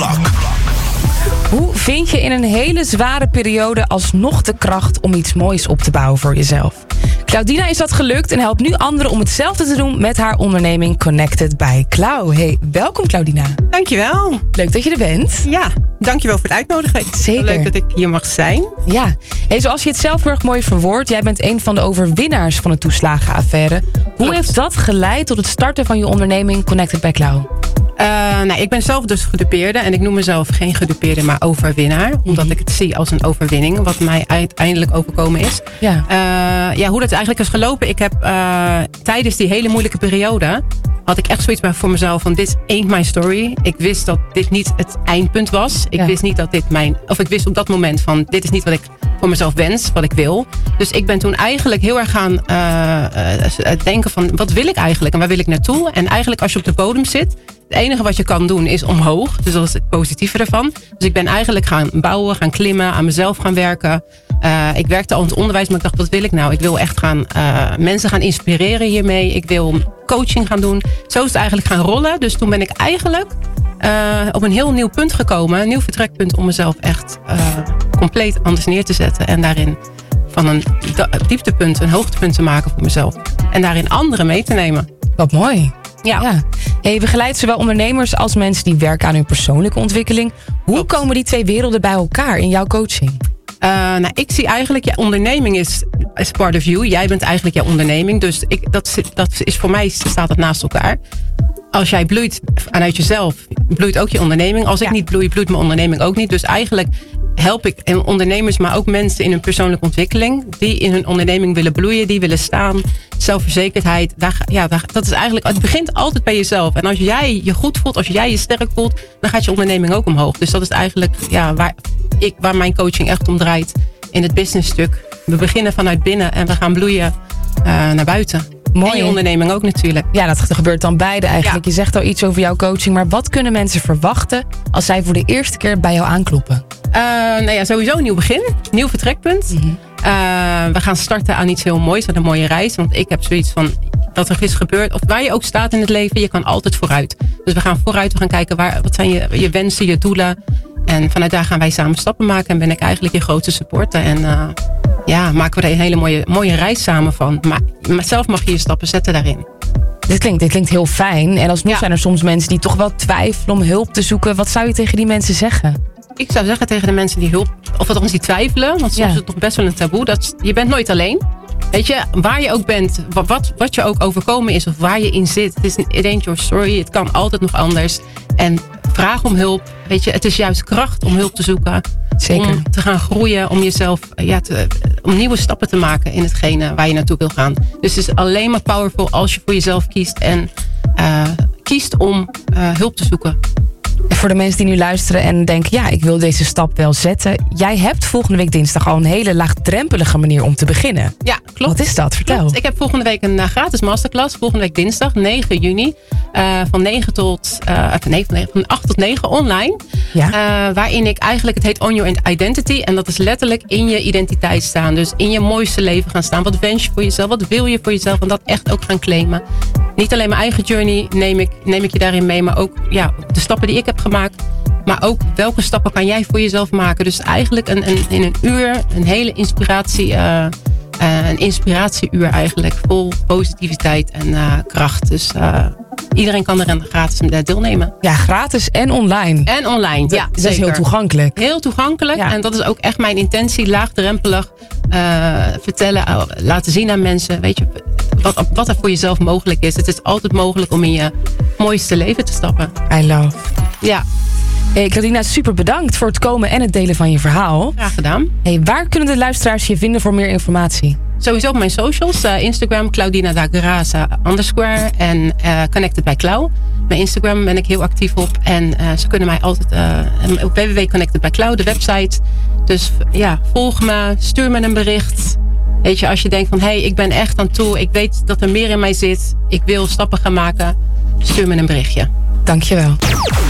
Hoe vind je in een hele zware periode alsnog de kracht om iets moois op te bouwen voor jezelf? Claudina is dat gelukt en helpt nu anderen om hetzelfde te doen met haar onderneming Connected by Clau. Hey, welkom Claudina. Dankjewel. Leuk dat je er bent. Ja, dankjewel voor het uitnodigen. Zeker. Leuk dat ik hier mag zijn. Ja, hey, zoals je het zelf heel erg mooi verwoordt, jij bent een van de overwinnaars van de toeslagenaffaire. Hoe heeft dat geleid tot het starten van je onderneming Connected by Clau? Ik ben zelf dus gedupeerde en ik noem mezelf geen gedupeerde, maar overwinnaar. Omdat ik het zie als een overwinning, wat mij uiteindelijk overkomen is. Ja. Hoe dat eigenlijk is gelopen. Ik heb tijdens die hele moeilijke periode, had ik echt zoiets voor mezelf van dit ain't my story. Ik wist dat dit niet het eindpunt was. Ik wist niet dat ik wist op dat moment van dit is niet wat ik voor mezelf wens, wat ik wil. Dus ik ben toen eigenlijk heel erg gaan denken van wat wil ik eigenlijk en waar wil ik naartoe? En eigenlijk als je op de bodem zit, het enige wat je kan doen is omhoog. Dus dat is het positieve ervan. Dus ik ben eigenlijk gaan bouwen, gaan klimmen, aan mezelf gaan werken. Ik werkte al in het onderwijs, maar ik dacht, wat wil ik nou? Ik wil echt mensen gaan inspireren hiermee. Ik wil coaching gaan doen. Zo is het eigenlijk gaan rollen. Dus toen ben ik eigenlijk op een heel nieuw punt gekomen. Een nieuw vertrekpunt om mezelf echt compleet anders neer te zetten. En daarin van een dieptepunt een hoogtepunt te maken voor mezelf. En daarin anderen mee te nemen. Wat mooi. Ja. Hey, begeleidt zowel ondernemers als mensen die werken aan hun persoonlijke ontwikkeling. Hoe komen die twee werelden bij elkaar in jouw coaching? Ik zie eigenlijk, onderneming is part of you. Jij bent eigenlijk jouw onderneming. Dus dat is voor mij staat het naast elkaar. Als jij bloeit vanuit jezelf, bloeit ook je onderneming. Als ik niet bloei, bloeit mijn onderneming ook niet. Dus eigenlijk help ik ondernemers, maar ook mensen in hun persoonlijke ontwikkeling. Die in hun onderneming willen bloeien, die willen staan. Zelfverzekerdheid. Dat is eigenlijk, het begint altijd bij jezelf. En als jij je goed voelt, als jij je sterk voelt, dan gaat je onderneming ook omhoog. Dus dat is eigenlijk waar mijn coaching echt om draait in het businessstuk. We beginnen vanuit binnen en we gaan bloeien naar buiten. Mooi. En je onderneming ook natuurlijk. Ja, dat gebeurt dan beide eigenlijk. Ja. Je zegt al iets over jouw coaching, maar wat kunnen mensen verwachten als zij voor de eerste keer bij jou aankloppen? Sowieso een nieuw begin. Nieuw vertrekpunt. Mm-hmm. We gaan starten aan iets heel moois, aan een mooie reis. Want ik heb zoiets van, wat er is gebeurd, of waar je ook staat in het leven, je kan altijd vooruit. Dus we gaan vooruit, we gaan kijken, wat zijn je wensen, je doelen. En vanuit daar gaan wij samen stappen maken. En ben ik eigenlijk je grootste supporter. En maken we er een hele mooie reis samen van. Maar zelf mag je je stappen zetten daarin. Dit klinkt heel fijn. En alsnog zijn er soms mensen die toch wel twijfelen om hulp te zoeken. Wat zou je tegen die mensen zeggen? Ik zou zeggen tegen de mensen die hulp, of althans die twijfelen. Want soms is het toch best wel een taboe. Je bent nooit alleen. Weet je, waar je ook bent, wat je ook overkomen is of waar je in zit. It ain't your story. Het kan altijd nog anders. En vraag om hulp. Weet je, het is juist kracht om hulp te zoeken. Zeker. Om te gaan groeien, om jezelf, om nieuwe stappen te maken in hetgene waar je naartoe wil gaan. Dus het is alleen maar powerful als je voor jezelf kiest en kiest om hulp te zoeken. En voor de mensen die nu luisteren en denken, ik wil deze stap wel zetten. Jij hebt volgende week dinsdag al een hele laagdrempelige manier om te beginnen. Ja, klopt. Wat is dat? Vertel. Klopt. Ik heb volgende week een gratis masterclass. Volgende week dinsdag, 9 juni. Van 8 tot 9 online. Ja. Waarin ik eigenlijk, het heet On Your Identity. En dat is letterlijk in je identiteit staan. Dus in je mooiste leven gaan staan. Wat wens je voor jezelf? Wat wil je voor jezelf? En dat echt ook gaan claimen. Niet alleen mijn eigen journey neem ik je daarin mee. Maar ook de stappen die ik heb gemaakt. Maar ook welke stappen kan jij voor jezelf maken? Dus eigenlijk in een uur een hele inspiratie. Een inspiratieuur eigenlijk. Vol positiviteit en kracht. Dus iedereen kan er gratis deelnemen. Ja, gratis en online. En online, dat is heel toegankelijk. Heel toegankelijk. Ja. En dat is ook echt mijn intentie. Laagdrempelig vertellen, laten zien aan mensen. Weet je, wat er voor jezelf mogelijk is. Het is altijd mogelijk om in je mooiste leven te stappen. I love. Ja. Hey, Claudina, super bedankt voor het komen en het delen van je verhaal. Graag gedaan. Hey, waar kunnen de luisteraars je vinden voor meer informatie? Sowieso op mijn socials. Instagram, Claudina da Graza _ en Connected by Clau. Mijn Instagram ben ik heel actief op. En ze kunnen mij altijd op www.connected by Clau, de website. Dus volg me, stuur me een bericht. Weet je, als je denkt van, ik ben echt aan toe. Ik weet dat er meer in mij zit. Ik wil stappen gaan maken. Stuur me een berichtje. Dankjewel.